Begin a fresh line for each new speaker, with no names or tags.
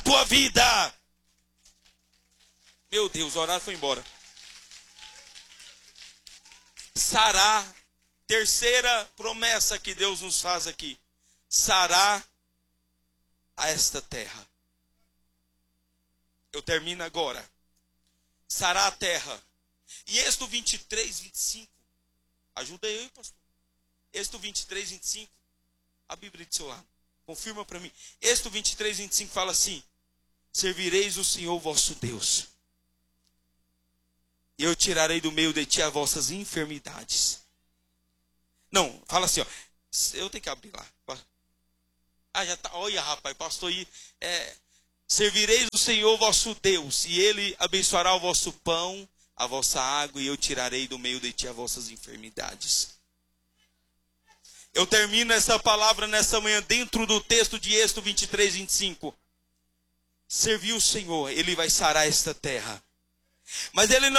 tua vida. Meu Deus, o horário foi embora. Sará, terceira promessa que Deus nos faz aqui. Sará a esta terra. Eu termino agora. Sará a terra. E Êxodo 23, 25. Ajuda eu, pastor. Êxodo 23, 25. A Bíblia do seu lado. Confirma para mim. Êxodo 23, 25 fala assim: servireis o Senhor vosso Deus. E eu tirarei do meio de ti as vossas enfermidades. Não, fala assim, ó. Eu tenho que abrir lá. Ah, já tá. Olha, rapaz, pastor aí. Servireis o Senhor vosso Deus, e Ele abençoará o vosso pão, a vossa água, e eu tirarei do meio de ti as vossas enfermidades. Eu termino essa palavra nessa manhã dentro do texto de Êxodo 23, 25. Servir o Senhor, Ele vai sarar esta terra. Mas Ele não